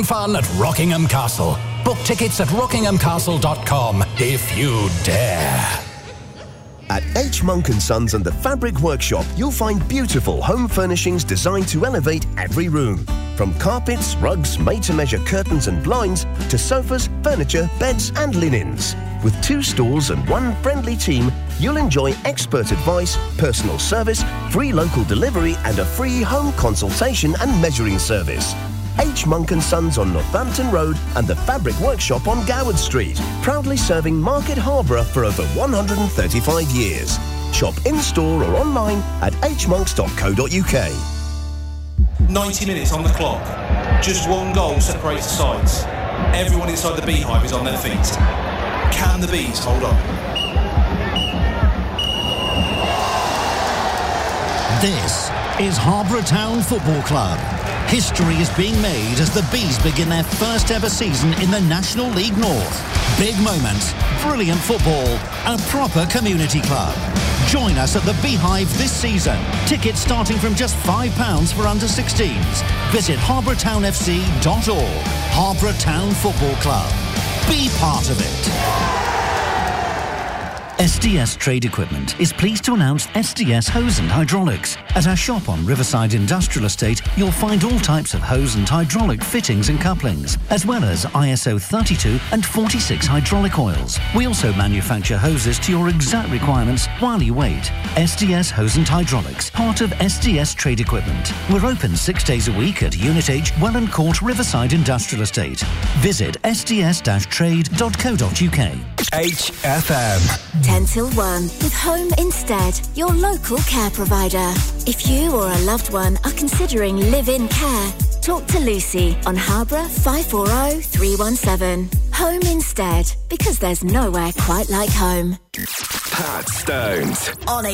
fun at Rockingham Castle. Book tickets at rockinghamcastle.com if you dare. At H. Monk & Sons and the Fabric Workshop, you'll find beautiful home furnishings designed to elevate every room. From carpets, rugs, made-to-measure curtains and blinds, to sofas, furniture, beds and linens. With 2 stores and 1 friendly team, you'll enjoy expert advice, personal service, free local delivery and a free home consultation and measuring service. H. Monk & Sons on Northampton Road and the Fabric Workshop on Goward Street, proudly serving Market Harborough for over 135 years. Shop in-store or online at hmonks.co.uk. 90 minutes on the clock. Just 1 goal separates the sides. Everyone inside the Beehive is on their feet. Can the Bees hold on? This is Harborough Town Football Club. History is being made as the Bees begin their first ever season in the National League North. Big moments, brilliant football, a proper community club. Join us at the Beehive this season. Tickets starting from just £5 for under 16s. Visit harboroughtownfc.org. Harborough Town Football Club. Be part of it. SDS Trade Equipment is pleased to announce SDS Hose and Hydraulics. At our shop on Riverside Industrial Estate, you'll find all types of hose and hydraulic fittings and couplings, as well as ISO 32 and 46 hydraulic oils. We also manufacture hoses to your exact requirements while you wait. SDS Hose and Hydraulics, part of SDS Trade Equipment. We're open 6 days a week at Unit H, Welland Court, Riverside Industrial Estate. Visit sds-trade.co.uk. HFM. 10 till 1 with Home Instead, your local care provider. If you or a loved one are considering live-in care, talk to Lucy on Harborough 540 317. Home Instead, because there's nowhere quite like home. Pat Stones. On